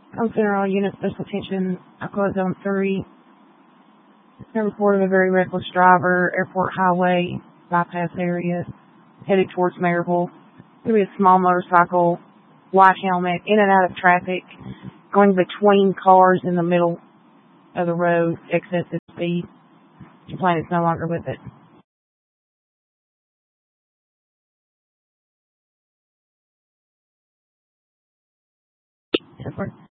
Home Center all units, special attention, Alcoa Zone 3. Report of a very reckless driver, Airport Highway, bypass area, headed towards Maryville. There will be a small motorcycle, white helmet, in and out of traffic, going between cars in the middle of the road, excessive speed. The plane is no longer with it.